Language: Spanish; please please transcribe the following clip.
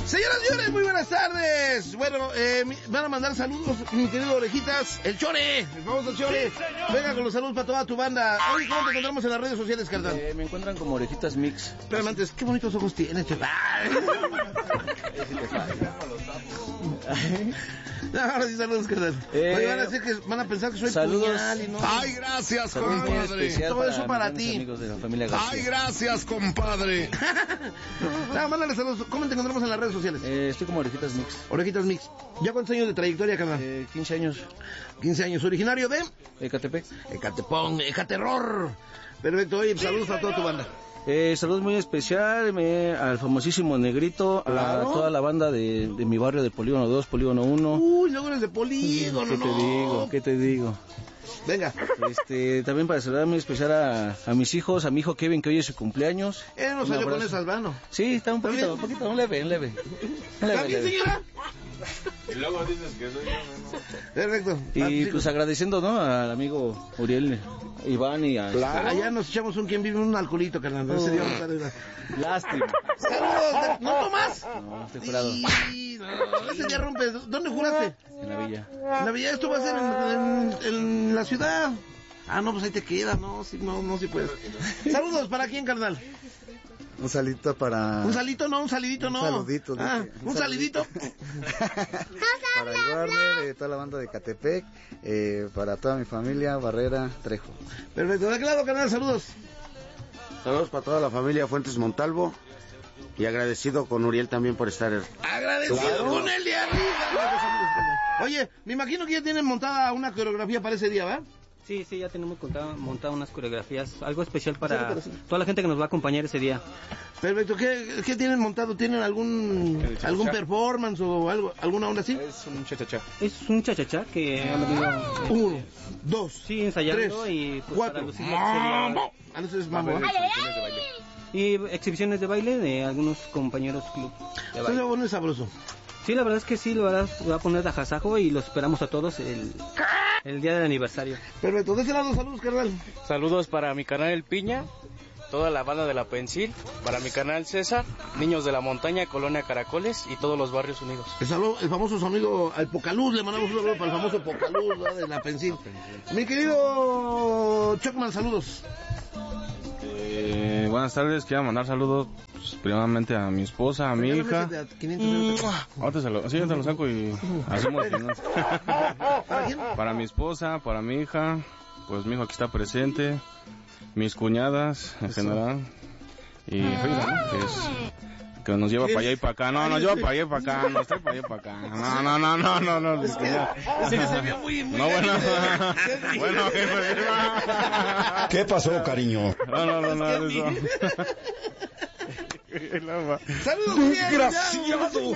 Señoras y señores, muy buenas tardes. Bueno, van a mandar saludos, mi querido Orejitas. El Chore, el famoso Chore. Sí, venga con los saludos para toda tu banda. Oye, ¿cómo te encontramos en las redes sociales, carnal? Me encuentran como Orejitas Mix. Pero antes, qué bonitos ojos tienes, chaval. Ahora sí, saludos, carnal. Oye, van a decir que van a pensar que soy puñal y no. Ay, gracias, compadre. Todo eso para ti. Amigos de la familia García. Ay, gracias, compadre. Mándale saludos. ¿Cómo te encontramos en las redes sociales? Estoy como Orejitas Mix. Orejitas Mix. ¿Ya cuántos años de trayectoria, carnal? 15 años. 15 años. ¿Originario de? Ecatepec. Ecatepón, Ecaterror. Perfecto. Oye, saludos para toda tu banda. Saludos muy especial al famosísimo Negrito, claro. A toda la banda de mi barrio de Polígono 2, Polígono 1. Uy, luego eres de Polígono. ¿Qué te digo? Venga. También para saludar muy especial a mis hijos, a mi hijo Kevin, que hoy es su cumpleaños. Él no salió con el Albano. Sí, está un poquito, un leve. ¿También, señora? Y luego dices que soy yo, ¿no? Perfecto. Y pues agradeciendo, ¿no? Al amigo Uriel, Iván y a... Claro. Allá nos echamos quien vive un alcoholito, carnal. Ese día lástima. Saludos. ¿No tomas? No, estoy jurado. No, ese día rompes. ¿Dónde juraste? En la villa. En la villa. Esto va a ser en la ciudad. Ah, no, pues ahí te queda. No, sí puedes. Saludos. ¿Para quién, carnal? Un salito para... ¿Un salito no? ¿Un salidito no? Un saludito. ¿Un salidito? Para el Warner, toda la banda de Catepec, para toda mi familia, Barrera, Trejo. Perfecto. ¿De qué lado, carnal? Saludos. Saludos para toda la familia Fuentes Montalvo. Y agradecido con Uriel también por estar... Agradecido con él de arriba. Oye, me imagino que ya tienen montada una coreografía para ese día, ¿verdad? Sí, ya tenemos montada unas coreografías, algo especial para toda la gente que nos va a acompañar ese día. Perfecto, ¿qué tienen montado? ¿Tienen algún performance o algo, alguna onda así? Es un cha-cha-cha. Es un cha-cha-cha que han venido... 1, 2, sí, ensayando 3, y pues 4. para lucir sería... Entonces vamos. Y exhibiciones de baile de algunos compañeros club de baile. Entonces bueno, es sabroso. Sí, la verdad es que sí, lo va a poner de agasajo y los esperamos a todos el día del aniversario. Perfecto, de ese lado, saludos, carnal. Saludos para mi canal El Piña, toda la banda de La Pensil, para mi canal César, Niños de la Montaña, Colonia Caracoles y todos los barrios unidos. El famoso sonido al Pocaluz, le mandamos un saludo para el famoso Pocaluz, ¿verdad? De La Pensil. Mi querido Chuckman, saludos. Buenas tardes, quiero mandar saludos primeramente a mi esposa, a mi hija. Ahorita yo te lo saco y hacemos para mi esposa, para mi hija, pues mi hijo aquí está presente, mis cuñadas en general y Frida, ¿no? Que nos lleva para allá y para acá. No, nos lleva para allá y para acá. Nos trae para allá y para acá. No. Es que se vio muy no, bueno. Bueno, ¿qué pasó, cariño? No. Saludos, desgraciado.